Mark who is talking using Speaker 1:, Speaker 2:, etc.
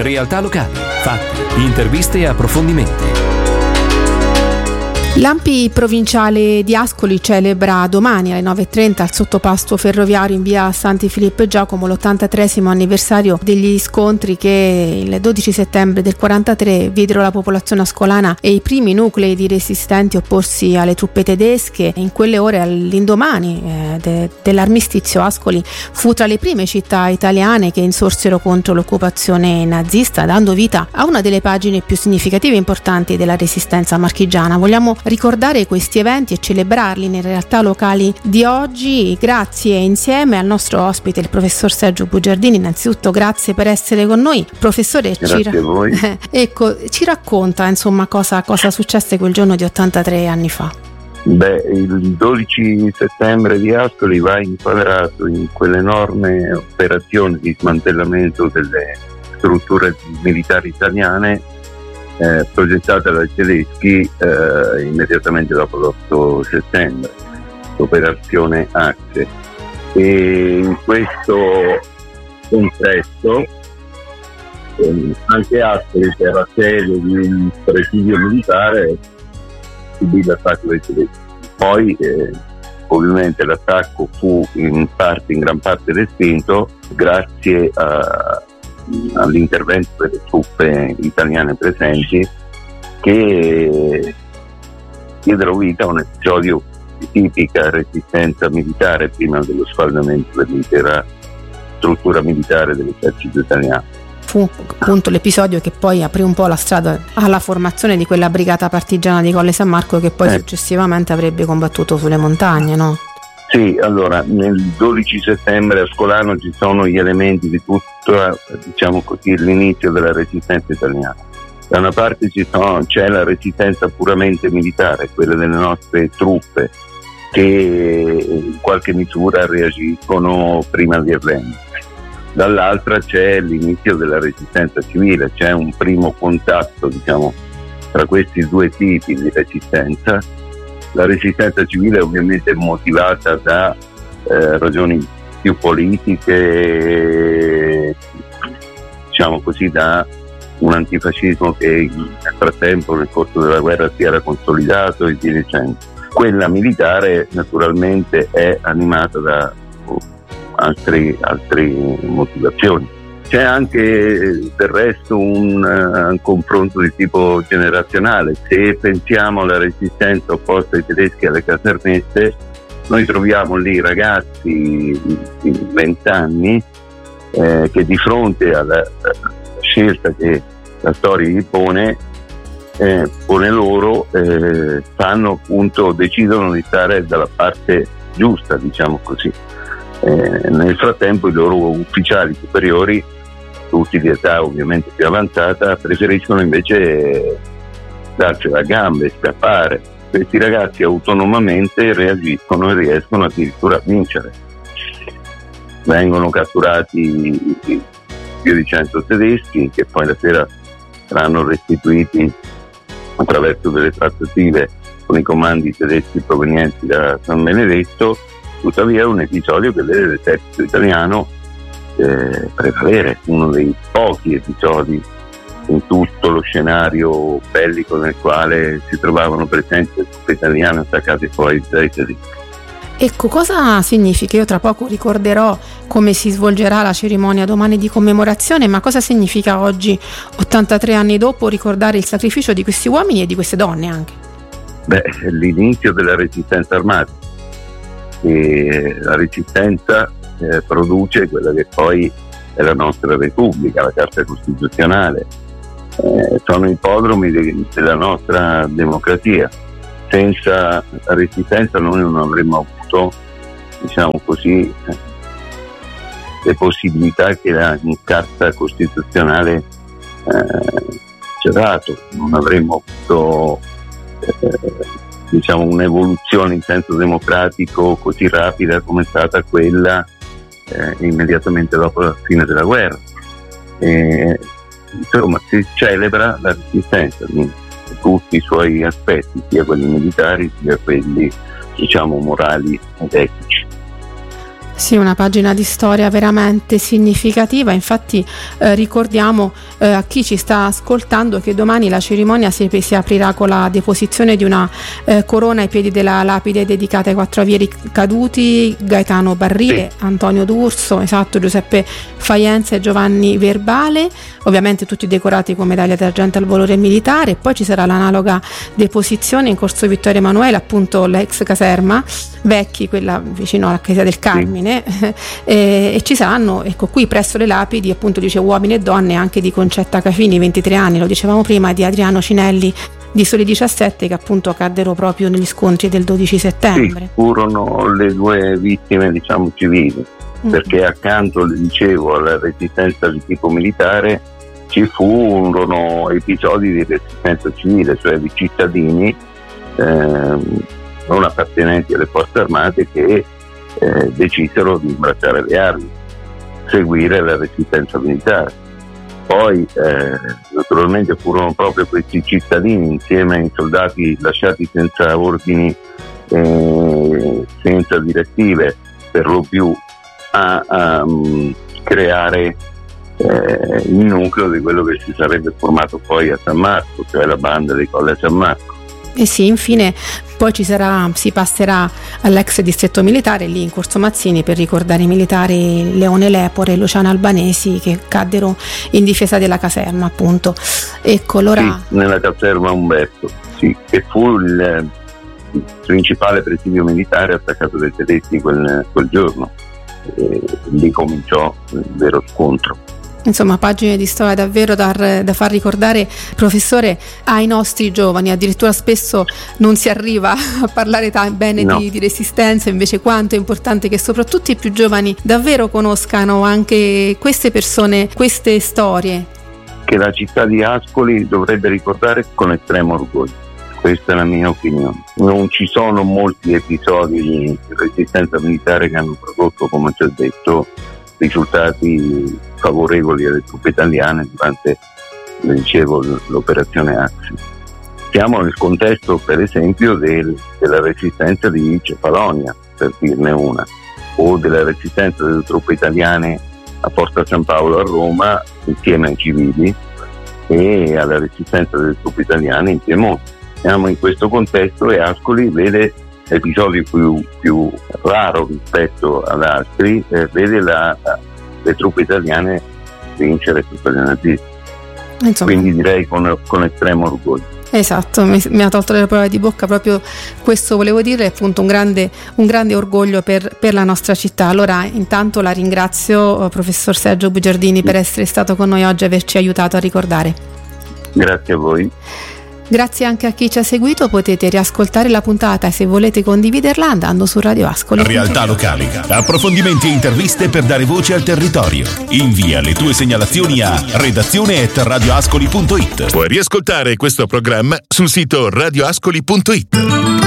Speaker 1: realtà locali, fatti, interviste e approfondimenti.
Speaker 2: L'Ampi provinciale di Ascoli celebra domani alle 9:30 al sottopasto ferroviario in via Santi Filippo e Giacomo l'83° anniversario degli scontri che il 12 settembre del 43 videro la popolazione ascolana e i primi nuclei di resistenti opporsi alle truppe tedesche. In quelle ore, all'indomani dell'armistizio, Ascoli fu tra le prime città italiane che insorsero contro l'occupazione nazista, dando vita a una delle pagine più significative e importanti della resistenza marchigiana. Vogliamo ricordare questi eventi e celebrarli nelle realtà locali di oggi, grazie insieme al nostro ospite, il professor Sergio Bugiardini. Innanzitutto grazie per essere con noi, professore.
Speaker 3: Grazie a voi.
Speaker 2: Ci racconta insomma cosa successe quel giorno di 83 anni fa.
Speaker 3: Il 12 settembre di Ascoli va inquadrato in quell'enorme operazione di smantellamento delle strutture militari italiane progettata dai tedeschi immediatamente dopo l'8 settembre, l'operazione Axe. E in questo contesto anche Ascoli, che era sede di un presidio militare, subì l'attacco dei tedeschi. Poi ovviamente l'attacco fu in gran parte respinto grazie all'intervento delle truppe italiane presenti, che diedero vita a un episodio di tipica resistenza militare prima dello sfaldamento dell'intera struttura militare dell'esercito italiano.
Speaker 2: Fu appunto l'episodio che poi aprì un po' la strada alla formazione di quella brigata partigiana di Colle San Marco, che poi successivamente avrebbe combattuto sulle montagne, no?
Speaker 3: Sì, allora nel 12 settembre ascolano ci sono gli elementi di tutta, diciamo così, l'inizio della resistenza italiana. Da una parte c'è la resistenza puramente militare, quella delle nostre truppe che in qualche misura reagiscono prima di arrendersi. Dall'altra c'è l'inizio della resistenza civile, c'è un primo contatto, diciamo, tra questi due tipi di resistenza. La resistenza civile ovviamente è motivata da ragioni più politiche, diciamo così, da un antifascismo che nel frattempo, nel corso della guerra, si era consolidato e via dicendo. Quella militare naturalmente è animata da altre motivazioni. C'è anche del resto un confronto di tipo generazionale. Se pensiamo alla resistenza opposta ai tedeschi alle casermette, noi troviamo lì ragazzi di 20 anni che di fronte alla scelta che la storia gli pone loro, decidono di stare dalla parte giusta, diciamo così. Nel frattempo i loro ufficiali superiori, tutti di età ovviamente più avanzata, preferiscono invece darcela a gambe e scappare. Questi ragazzi autonomamente reagiscono e riescono addirittura a vincere. Vengono catturati più di 100 tedeschi, che poi la sera saranno restituiti attraverso delle trattative con i comandi tedeschi provenienti da San Benedetto. Tuttavia è un episodio che vede l'esercito italiano prevalere, uno dei pochi episodi in tutto lo scenario bellico nel quale si trovavano presenti le truppe italiane attaccate poi dai tedeschi.
Speaker 2: Ecco, cosa significa? Io tra poco ricorderò come si svolgerà la cerimonia domani di commemorazione, ma cosa significa oggi, 83 anni dopo, ricordare il sacrificio di questi uomini e di queste donne anche?
Speaker 3: L'inizio della resistenza armata. E la resistenza produce quella che poi è la nostra Repubblica, la Carta Costituzionale. Sono ipodromi della nostra democrazia. Senza la resistenza noi non avremmo avuto, diciamo così, le possibilità che la Carta Costituzionale ci ha dato. Non avremmo avuto diciamo un'evoluzione in senso democratico così rapida come è stata quella immediatamente dopo la fine della guerra. Insomma, si celebra la resistenza in tutti i suoi aspetti, sia quelli militari sia quelli, diciamo, morali ed etici.
Speaker 2: Sì, una pagina di storia veramente significativa. Infatti ricordiamo a chi ci sta ascoltando che domani la cerimonia si aprirà con la deposizione di una corona ai piedi della lapide dedicata ai 4 avieri caduti: Gaetano Barrile, sì, Antonio D'Urso, esatto, Giuseppe Faienza e Giovanni Verbale, ovviamente tutti decorati con medaglia d'argento al valore militare. Poi ci sarà l'analoga deposizione in Corso Vittorio Emanuele, appunto l'ex caserma Vecchi, quella vicino alla Chiesa del Carmine, e ci saranno, ecco, qui presso le lapidi, appunto, dice uomini e donne anche di Concetta Cafini, 23 anni, lo dicevamo prima, e di Adriano Cinelli di soli 17, che appunto caddero proprio negli scontri del 12 settembre.
Speaker 3: Sì, furono le 2 vittime, diciamo, civili, perché accanto, le dicevo, alla resistenza di tipo militare ci furono episodi di resistenza civile, cioè di cittadini non appartenenti alle forze armate che decisero di imbracciare le armi, seguire la resistenza militare. Poi naturalmente furono proprio questi cittadini, insieme ai soldati lasciati senza ordini, senza direttive, per lo più a creare il nucleo di quello che si sarebbe formato poi a San Marco, cioè la banda dei Colle a San Marco.
Speaker 2: E sì, infine poi si passerà all'ex distretto militare lì in Corso Mazzini per ricordare i militari Leone Lepore e Luciano Albanesi che caddero in difesa della caserma, appunto. Ecco, allora...
Speaker 3: Sì, nella caserma Umberto, sì, che fu il principale presidio militare attaccato dai tedeschi quel giorno. Lì cominciò il vero scontro.
Speaker 2: Insomma, pagine di storia davvero da far ricordare, professore, ai nostri giovani. Addirittura spesso non si arriva a parlare bene di resistenza, invece quanto è importante che soprattutto i più giovani davvero conoscano anche queste persone, queste storie.
Speaker 3: Che la città di Ascoli dovrebbe ricordare con estremo orgoglio. Questa è la mia opinione. Non ci sono molti episodi di resistenza militare che hanno prodotto, come ci ho detto, risultati favorevoli alle truppe italiane durante, come dicevo, l'operazione Axi. Siamo nel contesto, per esempio, della resistenza di Cefalonia, per dirne una, o della resistenza delle truppe italiane a Porta San Paolo a Roma insieme ai civili, e alla resistenza delle truppe italiane in Piemonte. Siamo in questo contesto e Ascoli vede l'episodio più raro rispetto ad altri, vede le truppe italiane vincere tutte le nazisti. Insomma, quindi direi con estremo orgoglio.
Speaker 2: Esatto, mi ha tolto le parole di bocca, proprio questo volevo dire, appunto un grande orgoglio per la nostra città. Allora intanto la ringrazio, professor Sergio Bugiardini, per essere stato con noi oggi e averci aiutato a ricordare.
Speaker 3: Grazie a voi.
Speaker 2: Grazie anche a chi ci ha seguito, potete riascoltare la puntata e se volete condividerla andando su Radio Ascoli.
Speaker 4: Realtà locali, approfondimenti e interviste per dare voce al territorio. Invia le tue segnalazioni a redazione@radioascoli.it. Puoi riascoltare questo programma sul sito radioascoli.it.